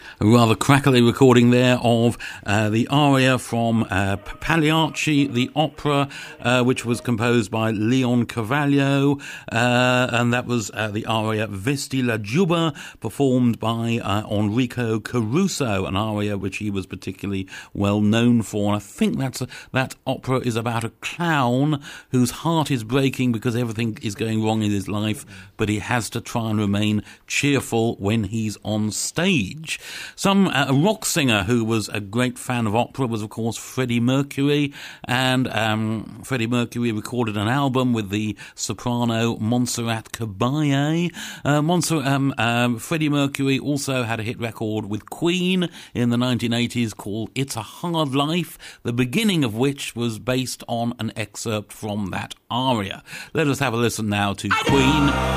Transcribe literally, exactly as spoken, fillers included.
A rather crackly recording there of uh, the aria from uh, Pagliacci, the opera, uh, which was composed by Leon Carvalho, uh, and that was uh, the aria Vesti la Giubba, performed by uh, Enrico Caruso, an aria which he was particularly well known for. And I think that's a, that opera is about a clown whose heart is breaking because everything is going wrong in his life, but he has to try and remain cheerful when he's on stage. Some uh, a rock singer who was a great fan of opera was, of course, Freddie Mercury, and um, Freddie Mercury recorded an album with the soprano Montserrat Caballé. Uh, Montserrat, um, um, Freddie Mercury also had a hit record with Queen in the nineteen eighties called It's a Hard Life, the beginning of which was based on an excerpt from that aria. Let us have a listen now to Queen.